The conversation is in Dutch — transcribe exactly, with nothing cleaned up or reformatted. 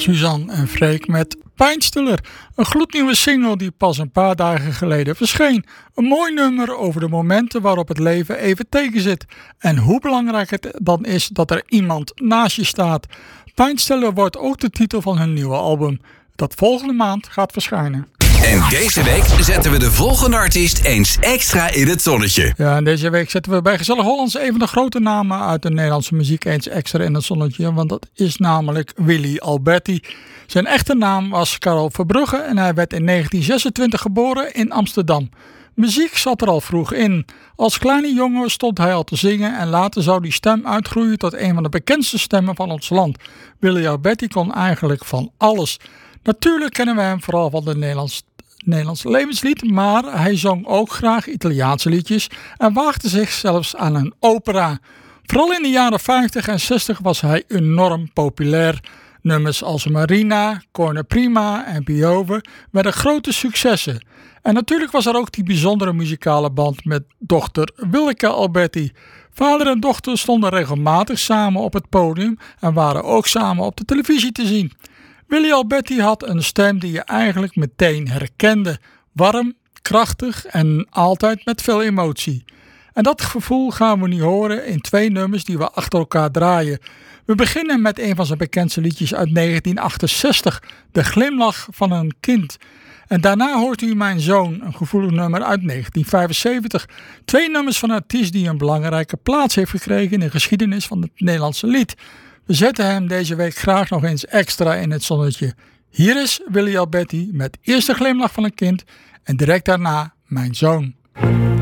Suzanne en Freek met Pijnstiller. Een gloednieuwe single die pas een paar dagen geleden verscheen. Een mooi nummer over de momenten waarop het leven even tegen zit. En hoe belangrijk het dan is dat er iemand naast je staat. Pijnstiller wordt ook de titel van hun nieuwe album, dat volgende maand gaat verschijnen. En deze week zetten we de volgende artiest eens extra in het zonnetje. Ja, en deze week zetten we bij Gezellig Hollands een van de grote namen uit de Nederlandse muziek eens extra in het zonnetje. Want dat is namelijk Willy Alberti. Zijn echte naam was Karel Verbrugge en hij werd in negentien zesentwintig geboren in Amsterdam. Muziek zat er al vroeg in. Als kleine jongen stond hij al te zingen en later zou die stem uitgroeien tot een van de bekendste stemmen van ons land. Willy Alberti kon eigenlijk van alles. Natuurlijk kennen we hem vooral van de Nederlands, Nederlandse levenslied, maar hij zong ook graag Italiaanse liedjes en waagde zich zelfs aan een opera. Vooral in de jaren vijftig en zestig was hij enorm populair. Nummers als Marina, Corner Prima en Piove werden grote successen. En natuurlijk was er ook die bijzondere muzikale band met dochter Willeke Alberti. Vader en dochter stonden regelmatig samen op het podium en waren ook samen op de televisie te zien. Willy Alberti had een stem die je eigenlijk meteen herkende. Warm, krachtig en altijd met veel emotie. En dat gevoel gaan we nu horen in twee nummers die we achter elkaar draaien. We beginnen met een van zijn bekendste liedjes uit negentien achtenzestig, De Glimlach van een Kind. En daarna hoort u Mijn Zoon, een gevoelig nummer uit negentien vijfenzeventig. Twee nummers van een artiest die een belangrijke plaats heeft gekregen in de geschiedenis van het Nederlandse lied. We zetten hem deze week graag nog eens extra in het zonnetje. Hier is Willy Alberti met eerst De Glimlach van een Kind en direct daarna Mijn Zoon.